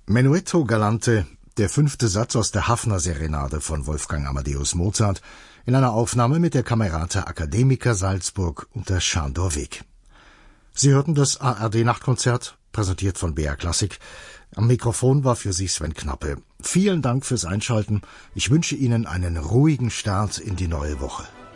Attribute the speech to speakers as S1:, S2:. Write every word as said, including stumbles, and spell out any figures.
S1: Menuetto Galante, der fünfte Satz aus der Haffner-Serenade von Wolfgang Amadeus Mozart, in einer Aufnahme mit der Camerata Academica Salzburg unter Sándor Vég. Sie hörten das A R D-Nachtkonzert, präsentiert von B R Klassik. Am Mikrofon war für Sie Sven Knappe. Vielen Dank fürs Einschalten. Ich wünsche Ihnen einen ruhigen Start in die neue Woche.